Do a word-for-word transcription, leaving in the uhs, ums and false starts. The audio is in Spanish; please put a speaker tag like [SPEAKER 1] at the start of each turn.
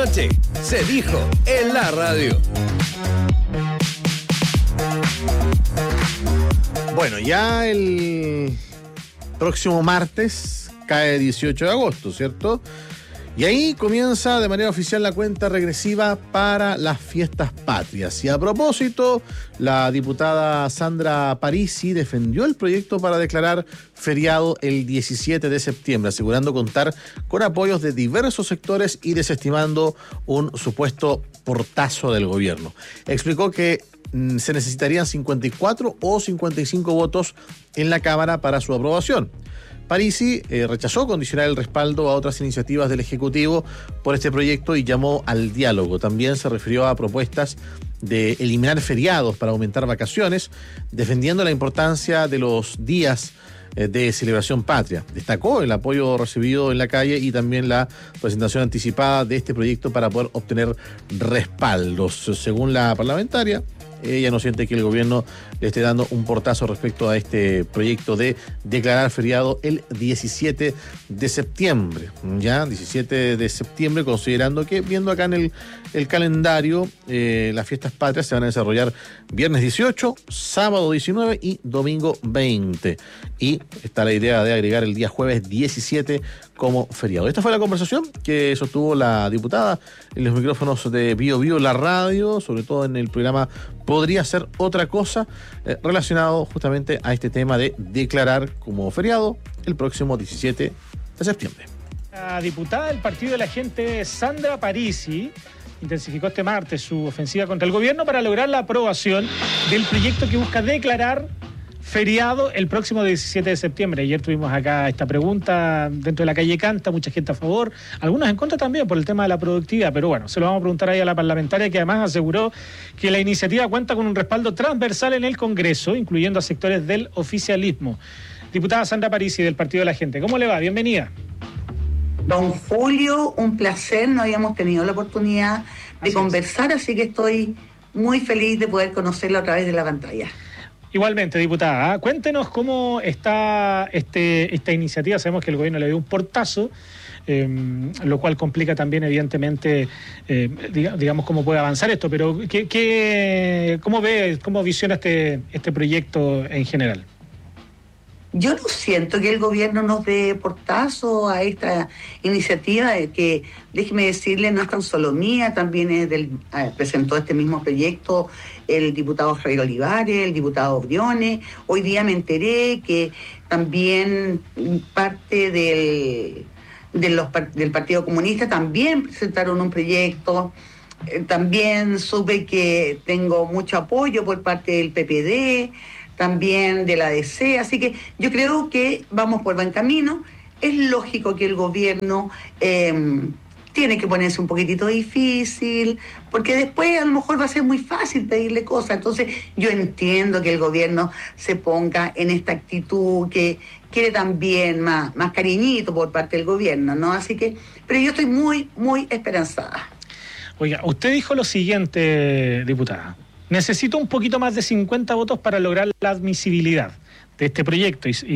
[SPEAKER 1] Noche se dijo en la radio.
[SPEAKER 2] Bueno, ya el próximo martes cae dieciocho de agosto, ¿cierto? Y ahí comienza de manera oficial la cuenta regresiva para las fiestas patrias. Y a propósito, la diputada Sandra Parisi defendió el proyecto para declarar feriado el diecisiete de septiembre, asegurando contar con apoyos de diversos sectores y desestimando un supuesto portazo del gobierno. Explicó que mm, se necesitarían cincuenta y cuatro o cincuenta y cinco votos en la Cámara para su aprobación. Parisi eh, rechazó condicionar el respaldo a otras iniciativas del Ejecutivo por este proyecto y llamó al diálogo. También se refirió a propuestas de eliminar feriados para aumentar vacaciones, defendiendo la importancia de los días eh, de celebración patria. Destacó el apoyo recibido en la calle y también la presentación anticipada de este proyecto para poder obtener respaldos. Según la parlamentaria, ella no siente que el gobierno le esté dando un portazo respecto a este proyecto de declarar feriado el diecisiete de septiembre. Ya, diecisiete de septiembre, considerando que, viendo acá en el, el calendario, eh, las fiestas patrias se van a desarrollar viernes dieciocho, sábado diecinueve y domingo veinte. Y está la idea de agregar el día jueves diecisiete como feriado. Esta fue la conversación que sostuvo la diputada en los micrófonos de Bio Bio, la radio, sobre todo en el programa Podría Ser Otra Cosa, eh, relacionado justamente a este tema de declarar como feriado el próximo diecisiete de septiembre.
[SPEAKER 3] La diputada del Partido de la Gente, Sandra Parisi, intensificó este martes su ofensiva contra el gobierno para lograr la aprobación del proyecto que busca declarar feriado el próximo diecisiete de septiembre. Ayer tuvimos acá esta pregunta dentro de la calle Canta, mucha gente a favor, algunos en contra también por el tema de la productividad, pero bueno, se lo vamos a preguntar ahí a la parlamentaria, que además aseguró que la iniciativa cuenta con un respaldo transversal en el Congreso, incluyendo a sectores del oficialismo. Diputada Sandra Parisi, del Partido de la Gente, ¿cómo le va? Bienvenida.
[SPEAKER 4] Don Julio, un placer, no habíamos tenido la oportunidad de así conversar, es. Así que estoy muy feliz de poder conocerlo a través de la pantalla.
[SPEAKER 3] Igualmente, diputada, ¿eh? Cuéntenos cómo está este, esta iniciativa. Sabemos que el gobierno le dio un portazo, eh, lo cual complica también, evidentemente, eh, diga, digamos, cómo puede avanzar esto, pero ¿qué, qué, ¿cómo ve, cómo visiona este, este proyecto en general?
[SPEAKER 4] Yo no siento que el gobierno nos dé portazo a esta iniciativa, que, déjeme decirle, no es tan solo mía, también es del, eh, presentó este mismo proyecto el diputado Javier Olivares, el diputado Briones. Hoy día me enteré que también parte del, de los, del Partido Comunista también presentaron un proyecto. Eh, también supe que tengo mucho apoyo por parte del P P D, también de la D C, así que yo creo que vamos por buen camino. Es lógico que el gobierno eh, tiene que ponerse un poquitito difícil, porque después a lo mejor va a ser muy fácil pedirle cosas. Entonces yo entiendo que el gobierno se ponga en esta actitud que quiere también más, más cariñito por parte del gobierno, ¿no? Así que, pero yo estoy muy, muy esperanzada.
[SPEAKER 3] Oiga, usted dijo lo siguiente, diputada: necesito un poquito más de cincuenta votos para lograr la admisibilidad de este proyecto. Y,